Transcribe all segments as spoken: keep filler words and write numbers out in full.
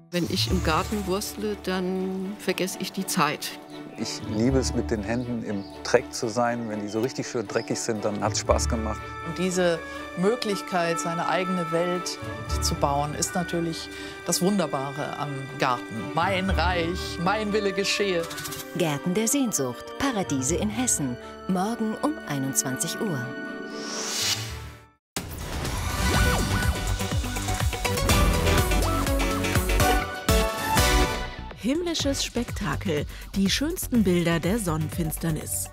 Wenn ich im Garten wurstle, dann vergesse ich die Zeit. Ich liebe es, mit den Händen im Dreck zu sein. Wenn die so richtig schön dreckig sind, dann hat es Spaß gemacht. Und diese Möglichkeit, seine eigene Welt zu bauen, ist natürlich das Wunderbare am Garten. Mein Reich, mein Wille geschehe. Gärten der Sehnsucht, Paradiese in Hessen. Morgen um einundzwanzig Uhr. Himmlisches Spektakel, die schönsten Bilder der Sonnenfinsternis.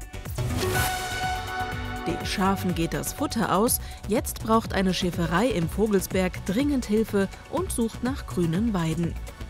Den Schafen geht das Futter aus, jetzt braucht eine Schäferei im Vogelsberg dringend Hilfe und sucht nach grünen Weiden.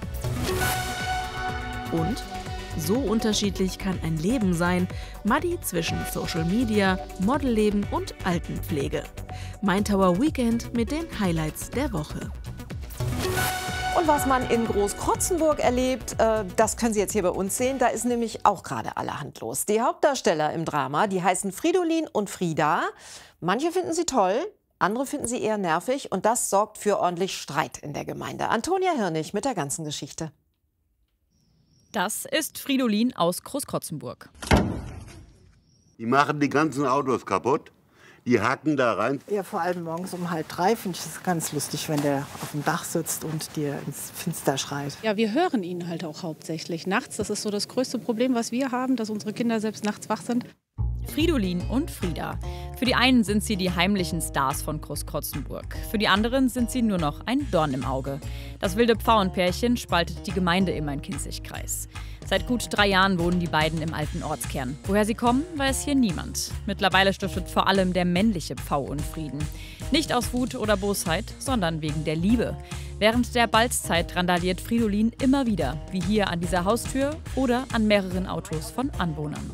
Und so unterschiedlich kann ein Leben sein, Muddy zwischen Social Media, Modelleben und Altenpflege. Maintower Weekend mit den Highlights der Woche. Und was man in Großkrotzenburg erlebt, äh, das können Sie jetzt hier bei uns sehen. Da ist nämlich auch gerade allerhand los. Die Hauptdarsteller im Drama, die heißen Fridolin und Frida. Manche finden sie toll, andere finden sie eher nervig. Und das sorgt für ordentlich Streit in der Gemeinde. Antonia Hirnig mit der ganzen Geschichte. Das ist Fridolin aus Großkrotzenburg. Die machen die ganzen Autos kaputt. Die hacken da rein. Ja, vor allem morgens um halb drei finde ich es ganz lustig, wenn der auf dem Dach sitzt und dir ins Finster schreit. Ja, wir hören ihn halt auch hauptsächlich nachts. Das ist so das größte Problem, was wir haben, dass unsere Kinder selbst nachts wach sind. Fridolin und Frida. Für die einen sind sie die heimlichen Stars von Großkrotzenburg. Für die anderen sind sie nur noch ein Dorn im Auge. Das wilde Pfauenpärchen spaltet die Gemeinde im Main-Kinzig-Kreis. Seit gut drei Jahren wohnen die beiden im alten Ortskern. Woher sie kommen, weiß hier niemand. Mittlerweile stiftet vor allem der männliche Pfau Unfrieden. Nicht aus Wut oder Bosheit, sondern wegen der Liebe. Während der Balzzeit randaliert Fridolin immer wieder, wie hier an dieser Haustür oder an mehreren Autos von Anwohnern.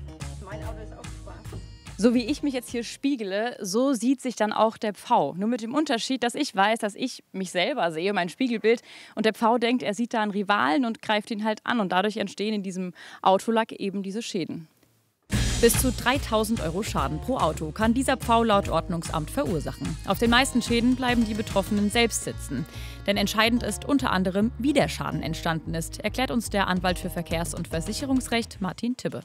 So wie ich mich jetzt hier spiegele, so sieht sich dann auch der Pfau. Nur mit dem Unterschied, dass ich weiß, dass ich mich selber sehe, mein Spiegelbild. Und der Pfau denkt, er sieht da einen Rivalen und greift ihn halt an. Und dadurch entstehen in diesem Autolack eben diese Schäden. Bis zu dreitausend Euro Schaden pro Auto kann dieser Pfau laut Ordnungsamt verursachen. Auf den meisten Schäden bleiben die Betroffenen selbst sitzen. Denn entscheidend ist unter anderem, wie der Schaden entstanden ist, erklärt uns der Anwalt für Verkehrs- und Versicherungsrecht Martin Tibbe.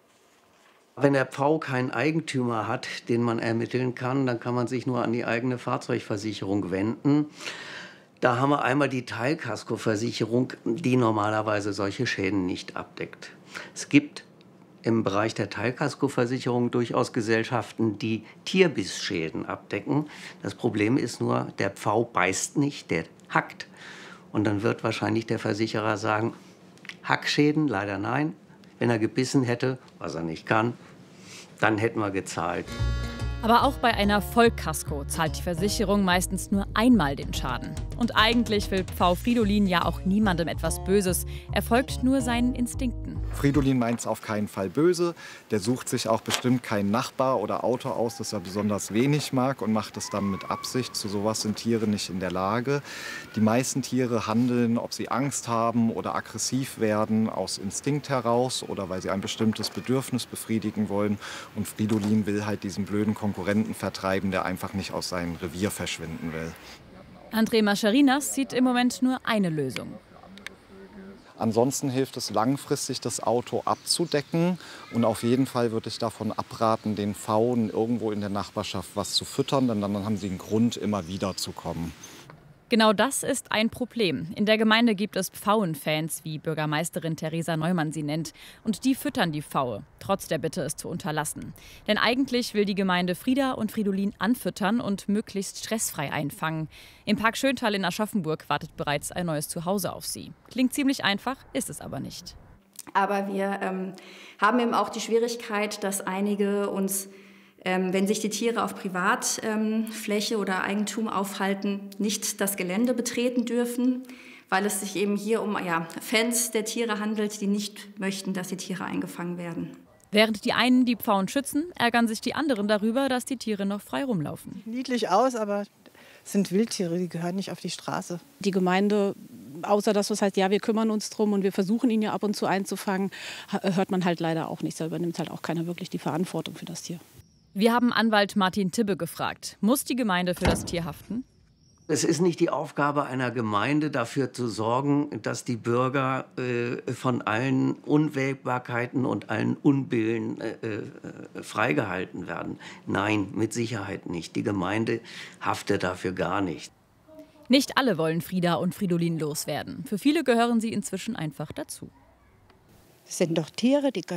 Wenn der Pfau keinen Eigentümer hat, den man ermitteln kann, dann kann man sich nur an die eigene Fahrzeugversicherung wenden. Da haben wir einmal die Teilkaskoversicherung, die normalerweise solche Schäden nicht abdeckt. Es gibt im Bereich der Teilkaskoversicherung durchaus Gesellschaften, die Tierbissschäden abdecken. Das Problem ist nur, der Pfau beißt nicht, der hackt. Und dann wird wahrscheinlich der Versicherer sagen, Hackschäden, leider nein. Wenn er gebissen hätte, was er nicht kann, dann hätten wir gezahlt. Aber auch bei einer Vollkasko zahlt die Versicherung meistens nur einmal den Schaden. Und eigentlich will Pfau Fridolin ja auch niemandem etwas Böses. Er folgt nur seinen Instinkten. Fridolin meint es auf keinen Fall böse. Der sucht sich auch bestimmt keinen Nachbar oder Auto aus, das er besonders wenig mag und macht es dann mit Absicht. Zu sowas sind Tiere nicht in der Lage. Die meisten Tiere handeln, ob sie Angst haben oder aggressiv werden, aus Instinkt heraus oder weil sie ein bestimmtes Bedürfnis befriedigen wollen. Und Fridolin will halt diesen blöden Konkurrenten vertreiben, der einfach nicht aus seinem Revier verschwinden will. André Mascherinas sieht im Moment nur eine Lösung. Ansonsten hilft es langfristig, das Auto abzudecken. Und auf jeden Fall würde ich davon abraten, den Pfauen irgendwo in der Nachbarschaft was zu füttern, denn dann haben sie einen Grund, immer wieder zu kommen. Genau das ist ein Problem. In der Gemeinde gibt es Pfauenfans, wie Bürgermeisterin Theresa Neumann sie nennt. Und die füttern die Pfaue, trotz der Bitte, es zu unterlassen. Denn eigentlich will die Gemeinde Frida und Fridolin anfüttern und möglichst stressfrei einfangen. Im Park Schöntal in Aschaffenburg wartet bereits ein neues Zuhause auf sie. Klingt ziemlich einfach, ist es aber nicht. Aber wir ähm, haben eben auch die Schwierigkeit, dass einige uns, Ähm, wenn sich die Tiere auf Privatfläche ähm, oder Eigentum aufhalten, nicht das Gelände betreten dürfen, weil es sich eben hier um ja, Fans der Tiere handelt, die nicht möchten, dass die Tiere eingefangen werden. Während die einen die Pfauen schützen, ärgern sich die anderen darüber, dass die Tiere noch frei rumlaufen. Niedlich aus, aber es sind Wildtiere, die gehören nicht auf die Straße. Die Gemeinde, außer dass es heißt, ja, wir kümmern uns drum und wir versuchen ihn ja ab und zu einzufangen, hört man halt leider auch nichts. Da übernimmt halt auch keiner wirklich die Verantwortung für das Tier. Wir haben Anwalt Martin Tibbe gefragt, muss die Gemeinde für das Tier haften? Es ist nicht die Aufgabe einer Gemeinde, dafür zu sorgen, dass die Bürger äh, von allen Unwägbarkeiten und allen Unbillen äh, äh, freigehalten werden. Nein, mit Sicherheit nicht. Die Gemeinde haftet dafür gar nicht. Nicht alle wollen Frida und Fridolin loswerden. Für viele gehören sie inzwischen einfach dazu. Das sind doch Tiere, die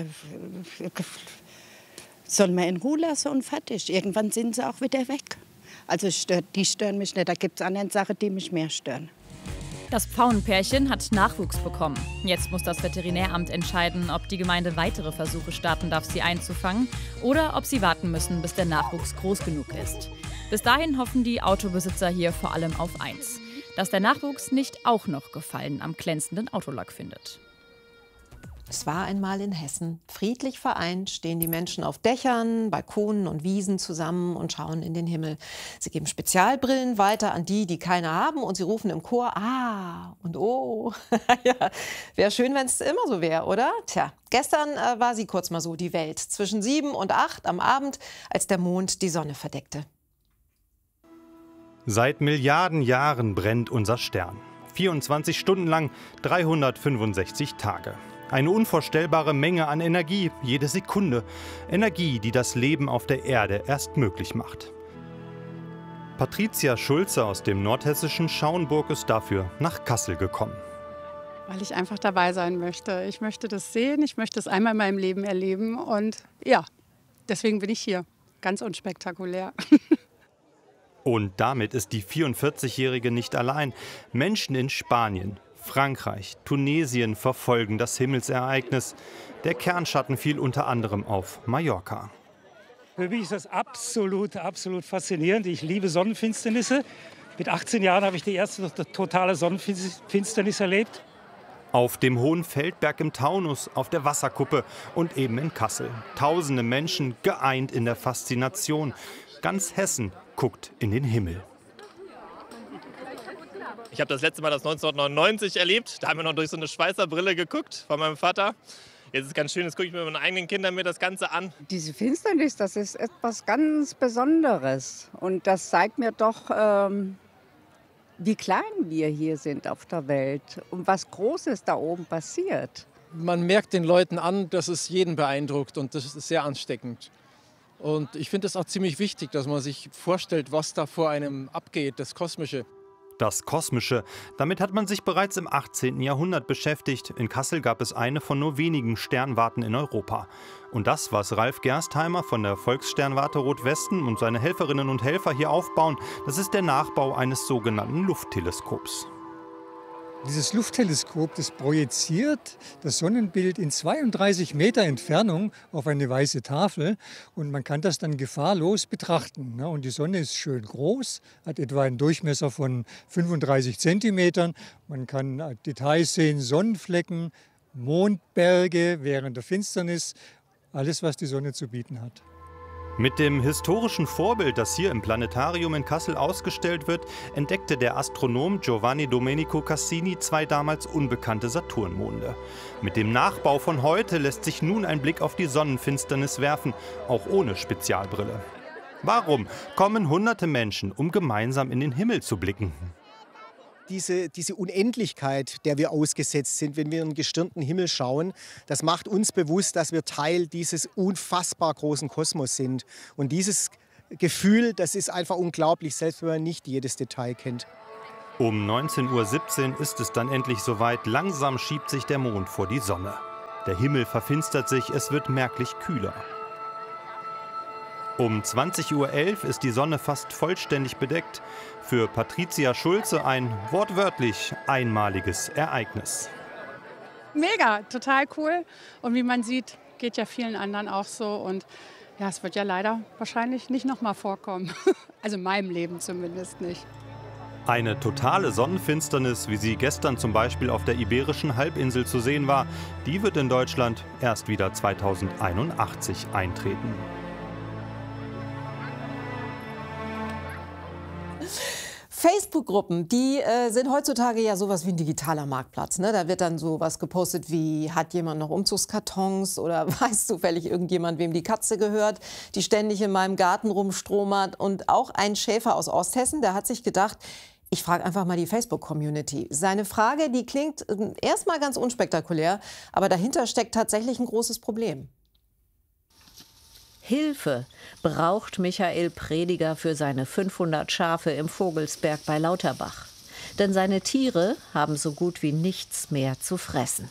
soll man in Ruhe lassen und fertig. Irgendwann sind sie auch wieder weg. Also stört, die stören mich nicht. Da gibt es andere Sachen, die mich mehr stören. Das Pfauenpärchen hat Nachwuchs bekommen. Jetzt muss das Veterinäramt entscheiden, ob die Gemeinde weitere Versuche starten darf, sie einzufangen, oder ob sie warten müssen, bis der Nachwuchs groß genug ist. Bis dahin hoffen die Autobesitzer hier vor allem auf eins: dass der Nachwuchs nicht auch noch Gefallen am glänzenden Autolack findet. Es war einmal in Hessen. Friedlich vereint stehen die Menschen auf Dächern, Balkonen und Wiesen zusammen und schauen in den Himmel. Sie geben Spezialbrillen weiter an die, die keine haben, und sie rufen im Chor Ah und Oh. Ja, wäre schön, wenn es immer so wäre, oder? Tja, gestern äh, war sie kurz mal so, die Welt. Zwischen sieben und acht am Abend, als der Mond die Sonne verdeckte. Seit Milliarden Jahren brennt unser Stern. vierundzwanzig Stunden lang, dreihundertfünfundsechzig Tage. Eine unvorstellbare Menge an Energie, jede Sekunde. Energie, die das Leben auf der Erde erst möglich macht. Patricia Schulze aus dem nordhessischen Schauenburg ist dafür nach Kassel gekommen. Weil ich einfach dabei sein möchte. Ich möchte das sehen, ich möchte es einmal in meinem Leben erleben. Und ja, deswegen bin ich hier. Ganz unspektakulär. Und damit ist die vierundvierzigjährige nicht allein. Menschen in Spanien, Frankreich, Tunesien verfolgen das Himmelsereignis. Der Kernschatten fiel unter anderem auf Mallorca. Für mich ist das absolut, absolut faszinierend. Ich liebe Sonnenfinsternisse. Mit achtzehn Jahren habe ich die erste totale Sonnenfinsternis erlebt. Auf dem Hohen Feldberg im Taunus, auf der Wasserkuppe und eben in Kassel. Tausende Menschen geeint in der Faszination. Ganz Hessen guckt in den Himmel. Ich habe das letzte Mal das neunzehnhundertneunundneunzig erlebt. Da haben wir noch durch so eine Schweißerbrille geguckt von meinem Vater. Jetzt ist es ganz schön, jetzt gucke ich mir mit meinen eigenen Kindern mir das Ganze an. Diese Finsternis, das ist etwas ganz Besonderes. Und das zeigt mir doch, ähm, wie klein wir hier sind auf der Welt und was Großes da oben passiert. Man merkt den Leuten an, dass es jeden beeindruckt, und das ist sehr ansteckend. Und ich finde es auch ziemlich wichtig, dass man sich vorstellt, was da vor einem abgeht, das Kosmische. Das Kosmische. Damit hat man sich bereits im achtzehnten Jahrhundert beschäftigt. In Kassel gab es eine von nur wenigen Sternwarten in Europa. Und das, was Ralf Gerstheimer von der Volkssternwarte Rotwesten und seine Helferinnen und Helfer hier aufbauen, das ist der Nachbau eines sogenannten Luftteleskops. Dieses Luftteleskop, das projiziert das Sonnenbild in zweiunddreißig Meter Entfernung auf eine weiße Tafel, und man kann das dann gefahrlos betrachten. Und die Sonne ist schön groß, hat etwa einen Durchmesser von fünfunddreißig Zentimetern. Man kann Details sehen, Sonnenflecken, Mondberge während der Finsternis, alles, was die Sonne zu bieten hat. Mit dem historischen Vorbild, das hier im Planetarium in Kassel ausgestellt wird, entdeckte der Astronom Giovanni Domenico Cassini zwei damals unbekannte Saturnmonde. Mit dem Nachbau von heute lässt sich nun ein Blick auf die Sonnenfinsternis werfen, auch ohne Spezialbrille. Warum kommen hunderte Menschen, um gemeinsam in den Himmel zu blicken? Diese, diese Unendlichkeit, der wir ausgesetzt sind, wenn wir in den gestirnten Himmel schauen, das macht uns bewusst, dass wir Teil dieses unfassbar großen Kosmos sind. Und dieses Gefühl, das ist einfach unglaublich, selbst wenn man nicht jedes Detail kennt. Um neunzehn Uhr siebzehn ist es dann endlich soweit. Langsam schiebt sich der Mond vor die Sonne. Der Himmel verfinstert sich, es wird merklich kühler. Um zwanzig Uhr elf ist die Sonne fast vollständig bedeckt. Für Patricia Schulze ein wortwörtlich einmaliges Ereignis. Mega, total cool. Und wie man sieht, geht ja vielen anderen auch so. Und ja, es wird ja leider wahrscheinlich nicht nochmal vorkommen. Also in meinem Leben zumindest nicht. Eine totale Sonnenfinsternis, wie sie gestern zum Beispiel auf der Iberischen Halbinsel zu sehen war, die wird in Deutschland erst wieder zweitausendeinundachtzig eintreten. Facebook-Gruppen, die äh, sind heutzutage ja sowas wie ein digitaler Marktplatz. Ne? Da wird dann sowas gepostet wie, hat jemand noch Umzugskartons oder weiß zufällig irgendjemand, wem die Katze gehört, die ständig in meinem Garten rumstromert. Und auch ein Schäfer aus Osthessen, der hat sich gedacht, Ich frage einfach mal die Facebook-Community. Seine Frage, die klingt erstmal ganz unspektakulär, aber dahinter steckt tatsächlich ein großes Problem. Hilfe braucht Michael Prediger für seine fünfhundert Schafe im Vogelsberg bei Lauterbach. Denn seine Tiere haben so gut wie nichts mehr zu fressen.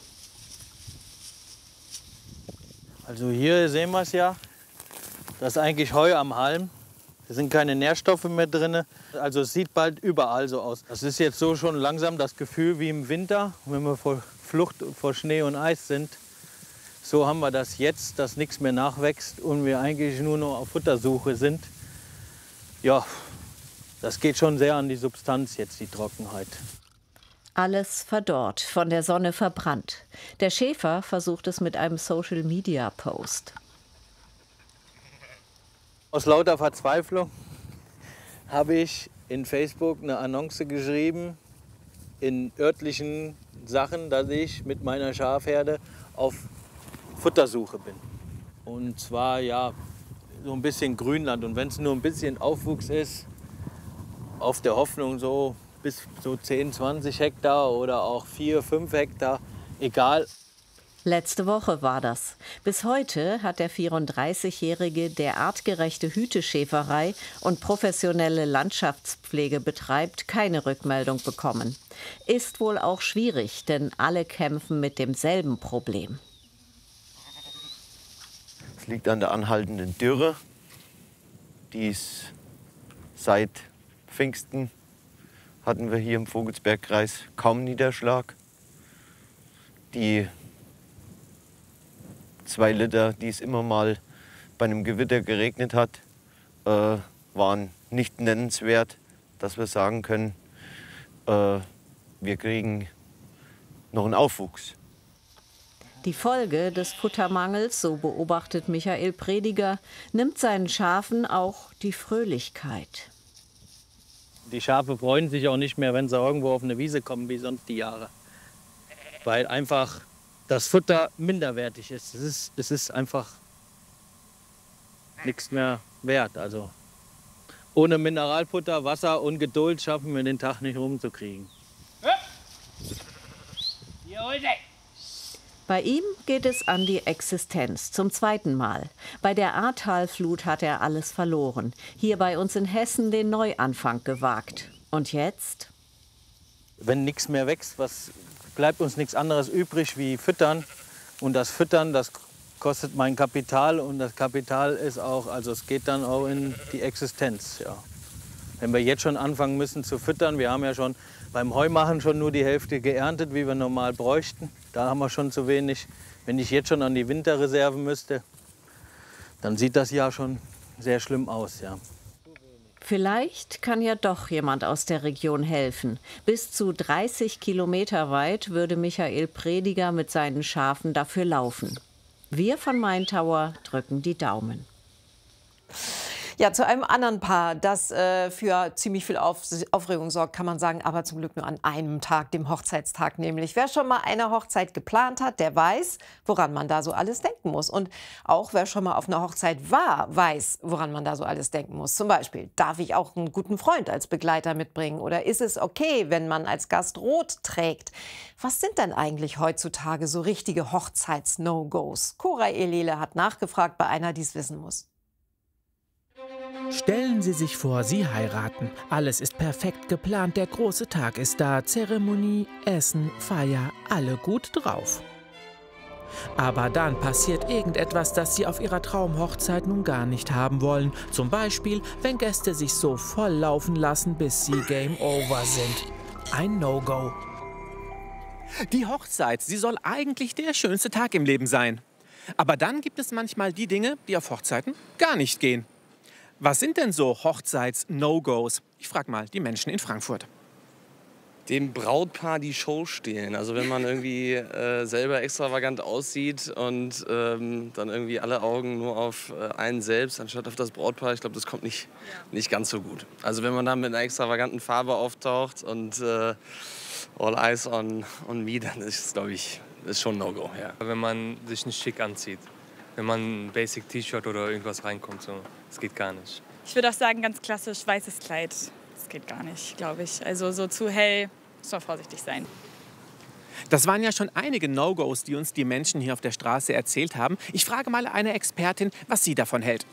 Also hier sehen wir es ja, das ist eigentlich Heu am Halm. Da sind keine Nährstoffe mehr drin. Also es sieht bald überall so aus. Das ist jetzt so schon langsam das Gefühl wie im Winter, wenn wir vor Flucht vor Schnee und Eis sind. So haben wir das jetzt, dass nichts mehr nachwächst und wir eigentlich nur noch auf Futtersuche sind. Ja, das geht schon sehr an die Substanz jetzt, die Trockenheit. Alles verdorrt, von der Sonne verbrannt. Der Schäfer versucht es mit einem Social-Media-Post. Aus lauter Verzweiflung habe ich in Facebook eine Annonce geschrieben, in örtlichen Sachen, dass ich mit meiner Schafherde auf Futtersuche bin. Und zwar ja so ein bisschen Grünland. Und wenn es nur ein bisschen Aufwuchs ist, auf der Hoffnung so bis so zehn, zwanzig Hektar oder auch vier, fünf Hektar, egal. Letzte Woche war das. Bis heute hat der vierunddreißigjährige, der artgerechte Hüteschäferei und professionelle Landschaftspflege betreibt, keine Rückmeldung bekommen. Ist wohl auch schwierig, denn alle kämpfen mit demselben Problem. Es liegt an der anhaltenden Dürre, die ist seit Pfingsten hatten wir hier im Vogelsbergkreis kaum Niederschlag. Die zwei Liter, die es immer mal bei einem Gewitter geregnet hat, äh, waren nicht nennenswert, dass wir sagen können, äh, wir kriegen noch einen Aufwuchs. Die Folge des Futtermangels, so beobachtet Michael Prediger, nimmt seinen Schafen auch die Fröhlichkeit. Die Schafe freuen sich auch nicht mehr, wenn sie irgendwo auf eine Wiese kommen, wie sonst die Jahre. Weil einfach das Futter minderwertig ist. Es ist, es ist einfach nichts mehr wert. Also ohne Mineralfutter, Wasser und Geduld schaffen wir den Tag nicht rumzukriegen. Bei ihm geht es an die Existenz zum zweiten Mal. Bei der Ahrtalflut hat er alles verloren. Hier bei uns in Hessen den Neuanfang gewagt. Und jetzt? Wenn nichts mehr wächst, was bleibt uns nichts anderes übrig wie füttern. Und das Füttern, das kostet mein Kapital. Und das Kapital ist auch, also es geht dann auch in die Existenz. Ja. Wenn wir jetzt schon anfangen müssen zu füttern, wir haben ja schon beim Heumachen schon nur die Hälfte geerntet, wie wir normal bräuchten. Da haben wir schon zu wenig. Wenn ich jetzt schon an die Winterreserven müsste, dann sieht das Jahr schon sehr schlimm aus. Ja. Vielleicht kann ja doch jemand aus der Region helfen. Bis zu dreißig Kilometer weit würde Michael Prediger mit seinen Schafen dafür laufen. Wir von Maintower drücken die Daumen. Ja, zu einem anderen Paar, das äh, für ziemlich viel Auf Aufregung sorgt, kann man sagen, aber zum Glück nur an einem Tag, dem Hochzeitstag nämlich. Wer schon mal eine Hochzeit geplant hat, der weiß, woran man da so alles denken muss. Und auch wer schon mal auf einer Hochzeit war, weiß, woran man da so alles denken muss. Zum Beispiel, darf ich auch einen guten Freund als Begleiter mitbringen? Oder ist es okay, wenn man als Gast rot trägt? Was sind denn eigentlich heutzutage so richtige Hochzeits-No-Gos? Cora Elele hat nachgefragt bei einer, die es wissen muss. Stellen Sie sich vor, Sie heiraten. Alles ist perfekt geplant, der große Tag ist da. Zeremonie, Essen, Feier, alle gut drauf. Aber dann passiert irgendetwas, das Sie auf Ihrer Traumhochzeit nun gar nicht haben wollen. Zum Beispiel, wenn Gäste sich so voll laufen lassen, bis sie Game Over sind. Ein No-Go. Die Hochzeit, sie soll eigentlich der schönste Tag im Leben sein. Aber dann gibt es manchmal die Dinge, die auf Hochzeiten gar nicht gehen. Was sind denn so Hochzeits-No-Gos? Ich frage mal die Menschen in Frankfurt. Dem Brautpaar die Show stehlen. Also wenn man irgendwie äh, selber extravagant aussieht und ähm, dann irgendwie alle Augen nur auf äh, einen selbst, anstatt auf das Brautpaar, ich glaube, das kommt nicht, nicht ganz so gut. Also wenn man da mit einer extravaganten Farbe auftaucht und äh, all eyes on, on me, dann ist es, glaube ich, ist schon ein No-Go. Ja. Wenn man sich nicht schick anzieht. Wenn man ein Basic-T-Shirt oder irgendwas reinkommt, so. Das geht gar nicht. Ich würde auch sagen, ganz klassisch weißes Kleid. Das geht gar nicht, glaube ich. Also so zu hell, muss man vorsichtig sein. Das waren ja schon einige No-Gos, die uns die Menschen hier auf der Straße erzählt haben. Ich frage mal eine Expertin, was sie davon hält.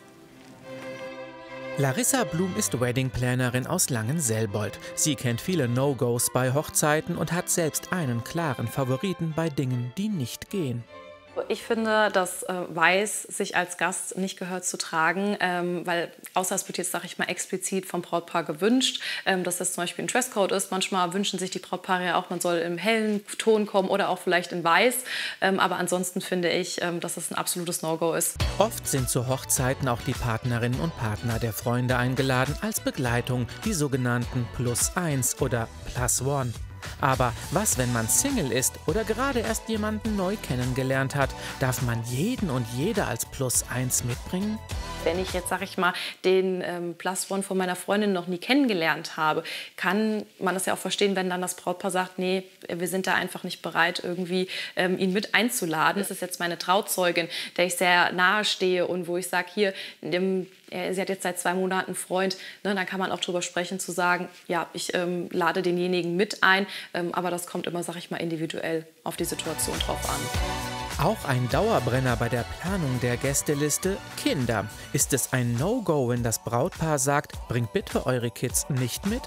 Larissa Blum ist Wedding-Plannerin aus Langenselbold. Sie kennt viele No-Gos bei Hochzeiten und hat selbst einen klaren Favoriten bei Dingen, die nicht gehen. Ich finde, dass äh, Weiß sich als Gast nicht gehört zu tragen, ähm, weil außer es wird jetzt, sage ich mal, explizit vom Brautpaar gewünscht, ähm, dass das zum Beispiel ein Dresscode ist. Manchmal wünschen sich die Brautpaare ja auch, man soll im hellen Ton kommen oder auch vielleicht in Weiß. Ähm, aber ansonsten finde ich, ähm, dass es ein absolutes No-Go ist. Oft sind zu Hochzeiten auch die Partnerinnen und Partner der Freunde eingeladen als Begleitung, die sogenannten Plus eins oder Plus One. Aber was, wenn man Single ist oder gerade erst jemanden neu kennengelernt hat? Darf man jeden und jede als Plus eins mitbringen? Wenn ich jetzt, sage ich mal, den ähm, Plus One von meiner Freundin noch nie kennengelernt habe, kann man das ja auch verstehen, wenn dann das Brautpaar sagt, nee, wir sind da einfach nicht bereit, irgendwie ähm, ihn mit einzuladen. Das ist jetzt meine Trauzeugin, der ich sehr nahe stehe und wo ich sage, hier, dem, äh, sie hat jetzt seit zwei Monaten einen Freund, ne, dann kann man auch darüber sprechen, zu sagen, ja, ich ähm, lade denjenigen mit ein, ähm, aber das kommt immer, sage ich mal, individuell auf die Situation drauf an. Auch ein Dauerbrenner bei der Planung der Gästeliste: Kinder. Ist es ein No-Go, wenn das Brautpaar sagt, bringt bitte eure Kids nicht mit?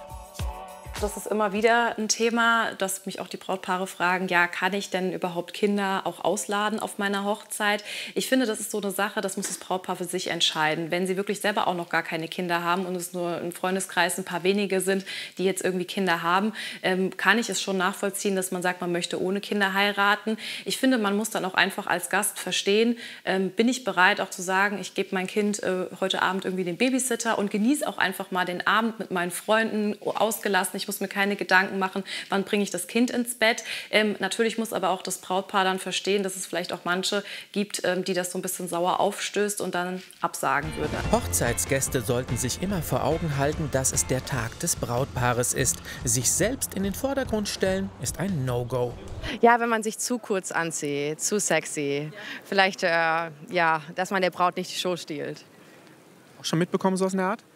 Das ist immer wieder ein Thema, dass mich auch die Brautpaare fragen, ja, kann ich denn überhaupt Kinder auch ausladen auf meiner Hochzeit? Ich finde, das ist so eine Sache, das muss das Brautpaar für sich entscheiden. Wenn sie wirklich selber auch noch gar keine Kinder haben und es nur im Freundeskreis ein paar wenige sind, die jetzt irgendwie Kinder haben, ähm, kann ich es schon nachvollziehen, dass man sagt, man möchte ohne Kinder heiraten. Ich finde, man muss dann auch einfach als Gast verstehen, ähm, bin ich bereit auch zu sagen, ich gebe mein Kind äh, heute Abend irgendwie den Babysitter und genieße auch einfach mal den Abend mit meinen Freunden ausgelassen. Ich muss mir keine Gedanken machen, wann bringe ich das Kind ins Bett. Ähm, natürlich muss aber auch das Brautpaar dann verstehen, dass es vielleicht auch manche gibt, ähm, die das so ein bisschen sauer aufstößt und dann absagen würde. Hochzeitsgäste sollten sich immer vor Augen halten, dass es der Tag des Brautpaares ist. Sich selbst in den Vordergrund stellen, ist ein No-Go. Ja, wenn man sich zu kurz anzieht, zu sexy. Vielleicht, äh, ja, dass man der Braut nicht die Show stiehlt. Auch schon mitbekommen, so aus der Art?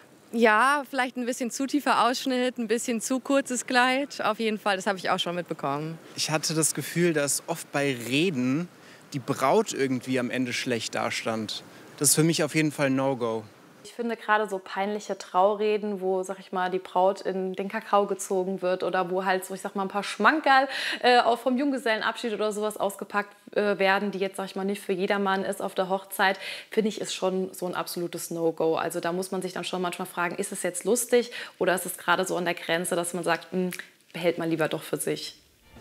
Ja, vielleicht ein bisschen zu tiefer Ausschnitt, ein bisschen zu kurzes Kleid. Auf jeden Fall, das habe ich auch schon mitbekommen. Ich hatte das Gefühl, dass oft bei Reden die Braut irgendwie am Ende schlecht dastand. Das ist für mich auf jeden Fall ein No-Go. Ich finde gerade so peinliche Traureden, wo, sag ich mal, die Braut in den Kakao gezogen wird oder wo halt so, ich sag mal, ein paar Schmankerl äh, auch vom Junggesellenabschied oder sowas ausgepackt äh, werden, die jetzt, sag ich mal, nicht für jedermann ist auf der Hochzeit, finde ich, ist schon so ein absolutes No-Go. Also da muss man sich dann schon manchmal fragen, ist es jetzt lustig oder ist es gerade so an der Grenze, dass man sagt, mh, behält man lieber doch für sich.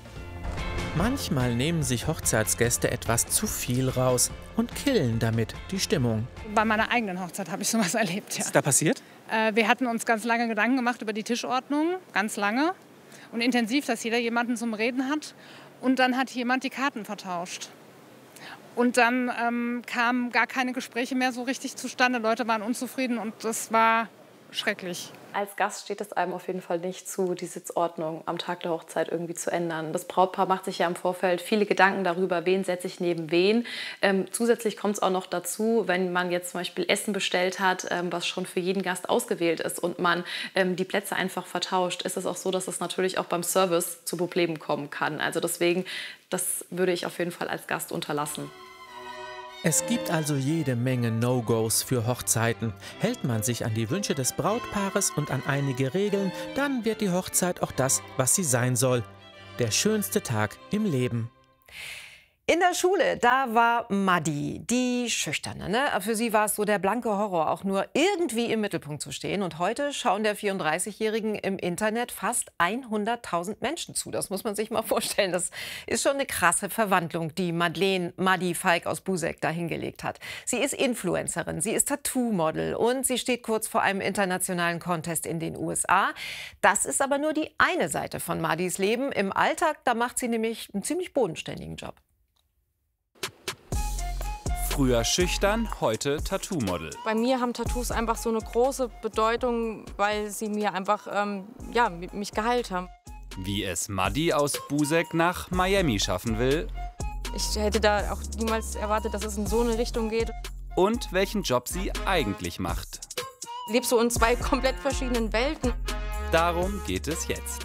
Manchmal nehmen sich Hochzeitsgäste etwas zu viel raus und killen damit die Stimmung. Bei meiner eigenen Hochzeit habe ich sowas erlebt. Ja. Was ist da passiert? Äh, wir hatten uns ganz lange Gedanken gemacht über die Tischordnung, ganz lange und intensiv, dass jeder jemanden zum Reden hat. Und dann hat jemand die Karten vertauscht. Und dann ähm, kamen gar keine Gespräche mehr so richtig zustande. Leute waren unzufrieden und das war schrecklich. Als Gast steht es einem auf jeden Fall nicht zu, die Sitzordnung am Tag der Hochzeit irgendwie zu ändern. Das Brautpaar macht sich ja im Vorfeld viele Gedanken darüber, wen setze ich neben wen. Ähm, zusätzlich kommt es auch noch dazu, wenn man jetzt zum Beispiel Essen bestellt hat, ähm, was schon für jeden Gast ausgewählt ist und man ähm, die Plätze einfach vertauscht, ist es auch so, dass es natürlich auch beim Service zu Problemen kommen kann. Also deswegen, das würde ich auf jeden Fall als Gast unterlassen. Es gibt also jede Menge No-Gos für Hochzeiten. Hält man sich an die Wünsche des Brautpaares und an einige Regeln, dann wird die Hochzeit auch das, was sie sein soll. Der schönste Tag im Leben. In der Schule, da war Maddi, die Schüchterne. Ne? Für sie war es so der blanke Horror, auch nur irgendwie im Mittelpunkt zu stehen. Und heute schauen der vierunddreißigjährigen im Internet fast hunderttausend Menschen zu. Das muss man sich mal vorstellen. Das ist schon eine krasse Verwandlung, die Madeleine Maddi Falk aus Buseck da hingelegt hat. Sie ist Influencerin, sie ist Tattoo-Model und sie steht kurz vor einem internationalen Contest in den U S A. Das ist aber nur die eine Seite von Maddis Leben. Im Alltag, da macht sie nämlich einen ziemlich bodenständigen Job. Früher schüchtern, heute Tattoo-Model. Bei mir haben Tattoos einfach so eine große Bedeutung, weil sie mir einfach ähm, ja, mich geheilt haben. Wie es Maddi aus Buseck nach Miami schaffen will. Ich hätte da auch niemals erwartet, dass es in so eine Richtung geht. Und welchen Job sie eigentlich macht. Lebst du in zwei komplett verschiedenen Welten. Darum geht es jetzt.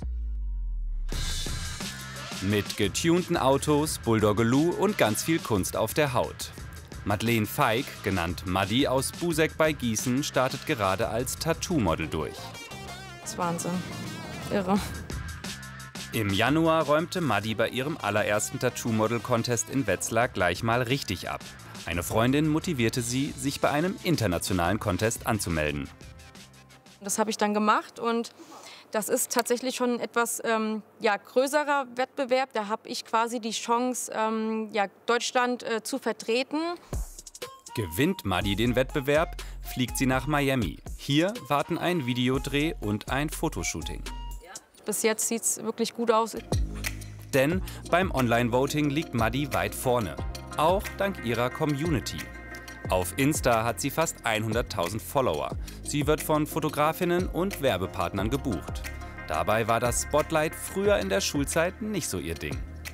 Mit getunten Autos, Bulldoggeloo und ganz viel Kunst auf der Haut. Madeleine Feig, genannt Maddi aus Buseck bei Gießen, startet gerade als Tattoo-Model durch. Das ist Wahnsinn. Irre. Im Januar räumte Maddi bei ihrem allerersten Tattoo-Model-Contest in Wetzlar gleich mal richtig ab. Eine Freundin motivierte sie, sich bei einem internationalen Contest anzumelden. Das habe ich dann gemacht und das ist tatsächlich schon ein etwas ähm, ja, größerer Wettbewerb. Da habe ich quasi die Chance, ähm, ja, Deutschland äh, zu vertreten. Gewinnt Maddi den Wettbewerb, fliegt sie nach Miami. Hier warten ein Videodreh und ein Fotoshooting. Bis jetzt sieht es wirklich gut aus. Denn beim Online-Voting liegt Maddi weit vorne. Auch dank ihrer Community. Auf Insta hat sie fast hunderttausend Follower. Sie wird von Fotografinnen und Werbepartnern gebucht. Dabei war das Spotlight früher in der Schulzeit nicht so ihr Ding.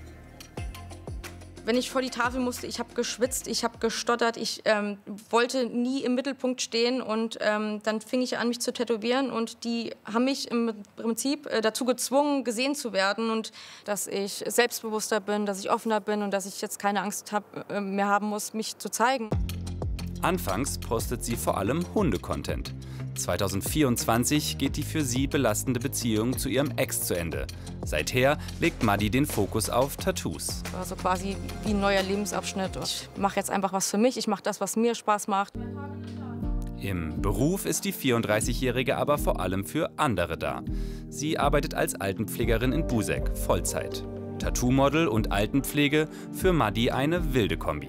Wenn ich vor die Tafel musste, ich habe geschwitzt, ich habe gestottert, ich ähm, wollte nie im Mittelpunkt stehen und ähm, dann fing ich an, mich zu tätowieren und die haben mich im Prinzip äh, dazu gezwungen, gesehen zu werden und dass ich selbstbewusster bin, dass ich offener bin und dass ich jetzt keine Angst hab, äh, mehr haben muss, mich zu zeigen. Anfangs postet sie vor allem Hunde-Content. zweitausendvierundzwanzig geht die für sie belastende Beziehung zu ihrem Ex zu Ende. Seither legt Maddi den Fokus auf Tattoos. Also quasi wie ein neuer Lebensabschnitt. Ich mache jetzt einfach was für mich, ich mache das, was mir Spaß macht. Im Beruf ist die vierunddreißigjährige aber vor allem für andere da. Sie arbeitet als Altenpflegerin in Buseck, Vollzeit. Tattoo-Model und Altenpflege, für Maddi eine wilde Kombi.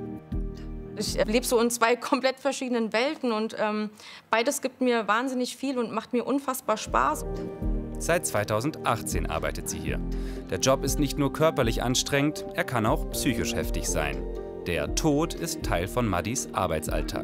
Ich lebe so in zwei komplett verschiedenen Welten und ähm, beides gibt mir wahnsinnig viel und macht mir unfassbar Spaß. Seit zweitausendachtzehn arbeitet sie hier. Der Job ist nicht nur körperlich anstrengend, er kann auch psychisch heftig sein. Der Tod ist Teil von Maddis Arbeitsalltag.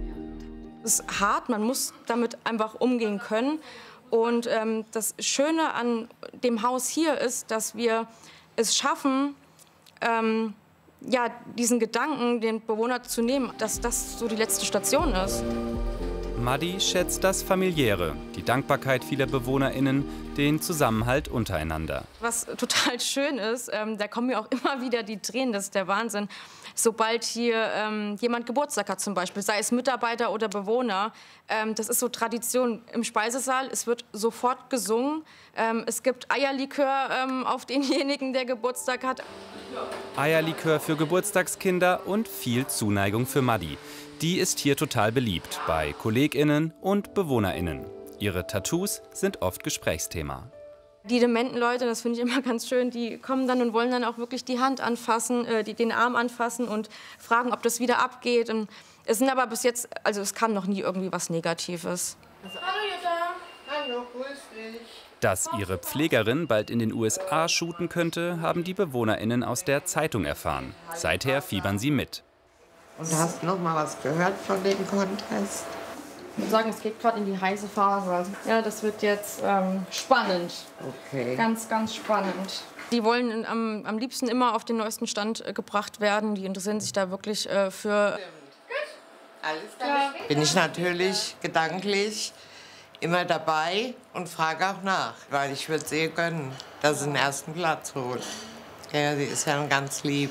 Es ist hart, man muss damit einfach umgehen können. Und ähm, das Schöne an dem Haus hier ist, dass wir es schaffen, ähm, ja, diesen Gedanken, den Bewohner zu nehmen, dass das so die letzte Station ist. Maddi schätzt das Familiäre, die Dankbarkeit vieler BewohnerInnen, den Zusammenhalt untereinander. Was total schön ist, ähm, da kommen mir auch immer wieder die Tränen, das ist der Wahnsinn. Sobald hier ähm, jemand Geburtstag hat zum Beispiel, sei es Mitarbeiter oder Bewohner, ähm, das ist so Tradition im Speisesaal, es wird sofort gesungen. Ähm, es gibt Eierlikör ähm, auf denjenigen, der Geburtstag hat. Eierlikör für Geburtstagskinder und viel Zuneigung für Maddi. Die ist hier total beliebt bei KollegInnen und BewohnerInnen. Ihre Tattoos sind oft Gesprächsthema. Die dementen Leute, das finde ich immer ganz schön, die kommen dann und wollen dann auch wirklich die Hand anfassen, äh, die, den Arm anfassen und fragen, ob das wieder abgeht. Und es sind aber bis jetzt, also es kam noch nie irgendwie was Negatives. Also, hallo Jutta. Hallo, grüß dich. Dass ihre Pflegerin bald in den U S A shooten könnte, haben die BewohnerInnen aus der Zeitung erfahren. Seither fiebern sie mit. Und hast du noch mal was gehört von dem Contest? Ich würde sagen, es geht gerade in die heiße Phase. Ja, das wird jetzt ähm, spannend. Okay. Ganz, ganz spannend. Die wollen am, am liebsten immer auf den neuesten Stand äh, gebracht werden. Die interessieren sich da wirklich äh, für. Gut, alles klar. Bin ich natürlich gedanklich immer dabei und frage auch nach, weil ich würde sie gönnen, dass sie den ersten Platz holt. Ja, sie ist ja eine ganz Liebe.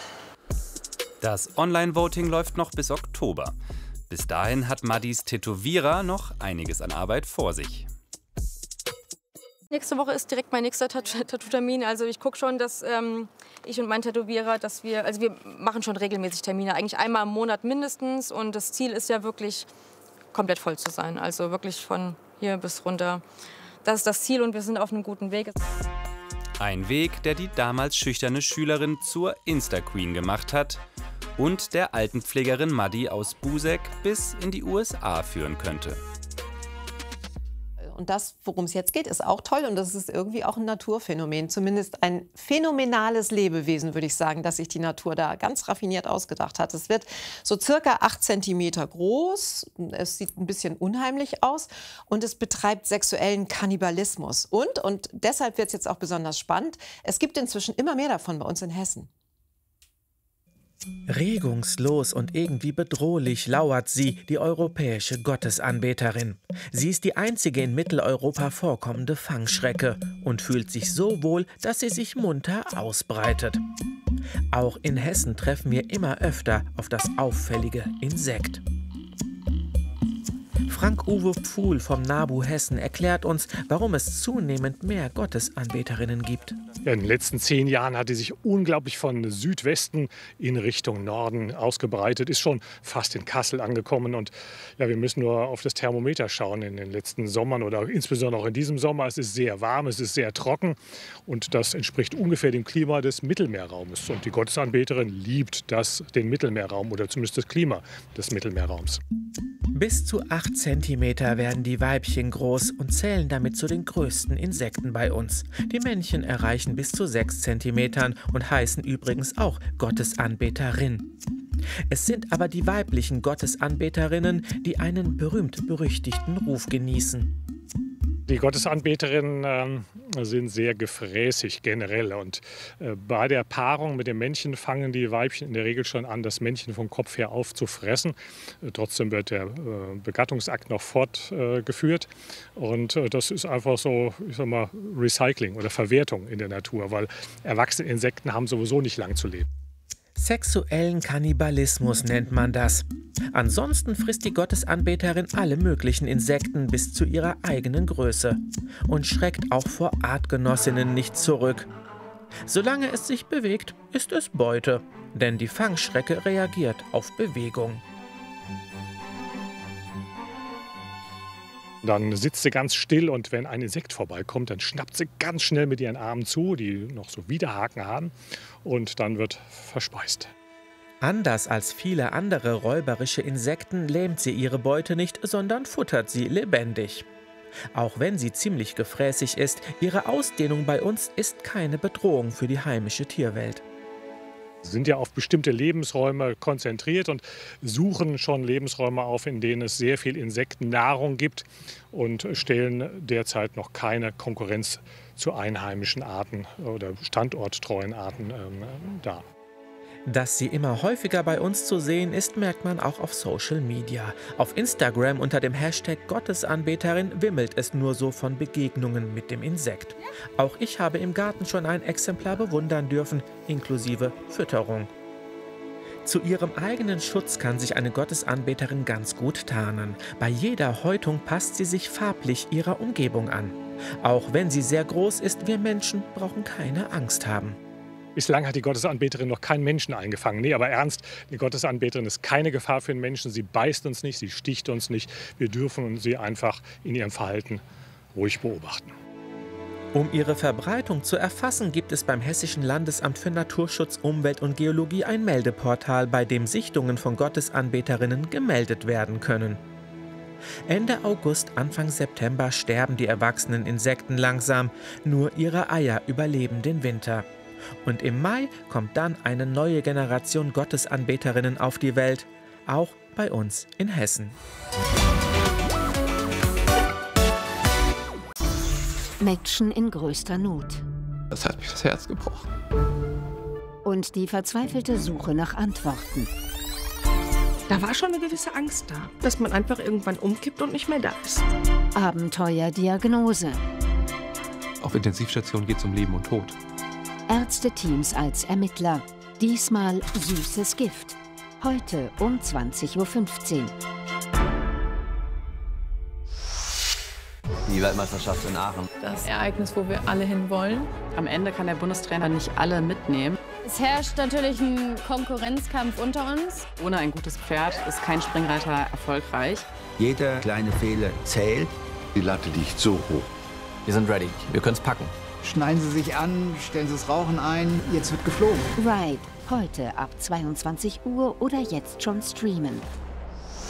Das Online-Voting läuft noch bis Oktober. Bis dahin hat Maddis Tätowierer noch einiges an Arbeit vor sich. Nächste Woche ist direkt mein nächster Tattoo-Termin. Also ich gucke schon, dass ähm, ich und mein Tätowierer, dass wir, also wir machen schon regelmäßig Termine, eigentlich einmal im Monat mindestens. Und das Ziel ist ja wirklich, komplett voll zu sein. Also wirklich von hier bis runter. Das ist das Ziel und wir sind auf einem guten Weg. Ein Weg, der die damals schüchterne Schülerin zur Insta-Queen gemacht hat und der Altenpflegerin Maddi aus Buseck bis in die U S A führen könnte. Und das, worum es jetzt geht, ist auch toll und das ist irgendwie auch ein Naturphänomen. Zumindest ein phänomenales Lebewesen, würde ich sagen, dass sich die Natur da ganz raffiniert ausgedacht hat. Es wird so circa acht Zentimeter groß, es sieht ein bisschen unheimlich aus und es betreibt sexuellen Kannibalismus. Und, und deshalb wird es jetzt auch besonders spannend, es gibt inzwischen immer mehr davon bei uns in Hessen. Regungslos und irgendwie bedrohlich lauert sie, die europäische Gottesanbeterin. Sie ist die einzige in Mitteleuropa vorkommende Fangschrecke und fühlt sich so wohl, dass sie sich munter ausbreitet. Auch in Hessen treffen wir immer öfter auf das auffällige Insekt. Frank-Uwe Pfuhl vom NABU Hessen erklärt uns, warum es zunehmend mehr Gottesanbeterinnen gibt. Ja, in den letzten zehn Jahren hat die sich unglaublich von Südwesten in Richtung Norden ausgebreitet, ist schon fast in Kassel angekommen. Und ja, wir müssen nur auf das Thermometer schauen in den letzten Sommern oder insbesondere auch in diesem Sommer. Es ist sehr warm, es ist sehr trocken und das entspricht ungefähr dem Klima des Mittelmeerraumes. Und die Gottesanbeterin liebt das, den Mittelmeerraum oder zumindest das Klima des Mittelmeerraums. Bis zu acht Zentimeter werden die Weibchen groß und zählen damit zu den größten Insekten bei uns. Die Männchen erreichen bis zu sechs Zentimetern und heißen übrigens auch Gottesanbeterin. Es sind aber die weiblichen Gottesanbeterinnen, die einen berühmt-berüchtigten Ruf genießen. Die Gottesanbeterinnen äh, sind sehr gefräßig generell und äh, bei der Paarung mit dem Männchen fangen die Weibchen in der Regel schon an, das Männchen vom Kopf her aufzufressen. Äh, trotzdem wird der äh, Begattungsakt noch fortgeführt äh, und äh, das ist einfach so, ich sag mal, Recycling oder Verwertung in der Natur, weil erwachsene Insekten haben sowieso nicht lang zu leben. Sexuellen Kannibalismus nennt man das. Ansonsten frisst die Gottesanbeterin alle möglichen Insekten bis zu ihrer eigenen Größe und schreckt auch vor Artgenossinnen nicht zurück. Solange es sich bewegt, ist es Beute, denn die Fangschrecke reagiert auf Bewegung. Dann sitzt sie ganz still und wenn ein Insekt vorbeikommt, dann schnappt sie ganz schnell mit ihren Armen zu, die noch so Widerhaken haben, und dann wird verspeist. Anders als viele andere räuberische Insekten lähmt sie ihre Beute nicht, sondern futtert sie lebendig. Auch wenn sie ziemlich gefräßig ist, ihre Ausdehnung bei uns ist keine Bedrohung für die heimische Tierwelt. Sie sind ja auf bestimmte Lebensräume konzentriert und suchen schon Lebensräume auf, in denen es sehr viel Insektennahrung gibt und stellen derzeit noch keine Konkurrenz zu einheimischen Arten oder standorttreuen Arten ähm, dar. Dass sie immer häufiger bei uns zu sehen ist, merkt man auch auf Social Media. Auf Instagram unter dem Hashtag Gottesanbeterin wimmelt es nur so von Begegnungen mit dem Insekt. Auch ich habe im Garten schon ein Exemplar bewundern dürfen, inklusive Fütterung. Zu ihrem eigenen Schutz kann sich eine Gottesanbeterin ganz gut tarnen. Bei jeder Häutung passt sie sich farblich ihrer Umgebung an. Auch wenn sie sehr groß ist, wir Menschen brauchen keine Angst haben. Bislang hat die Gottesanbeterin noch keinen Menschen eingefangen. Nee, aber ernst, die Gottesanbeterin ist keine Gefahr für den Menschen. Sie beißt uns nicht, sie sticht uns nicht. Wir dürfen sie einfach in ihrem Verhalten ruhig beobachten. Um ihre Verbreitung zu erfassen, gibt es beim Hessischen Landesamt für Naturschutz, Umwelt und Geologie ein Meldeportal, bei dem Sichtungen von Gottesanbeterinnen gemeldet werden können. Ende August, Anfang September sterben die erwachsenen Insekten langsam. Nur ihre Eier überleben den Winter. Und im Mai kommt dann eine neue Generation Gottesanbeterinnen auf die Welt, auch bei uns in Hessen. Mädchen in größter Not. Das hat mich das Herz gebrochen. Und die verzweifelte Suche nach Antworten. Da war schon eine gewisse Angst da, dass man einfach irgendwann umkippt und nicht mehr da ist. Abenteuerdiagnose. Auf Intensivstationen geht es um Leben und Tod. Ärzteteams als Ermittler. Diesmal süßes Gift. Heute um zwanzig Uhr fünfzehn. Die Weltmeisterschaft in Aachen. Das Ereignis, wo wir alle hinwollen. Am Ende kann der Bundestrainer nicht alle mitnehmen. Es herrscht natürlich ein Konkurrenzkampf unter uns. Ohne ein gutes Pferd ist kein Springreiter erfolgreich. Jeder kleine Fehler zählt. Die Latte liegt so hoch. Wir sind ready. Wir können es packen. Schneiden Sie sich an, stellen Sie das Rauchen ein, jetzt wird geflogen. Ride, heute ab zweiundzwanzig Uhr oder jetzt schon streamen.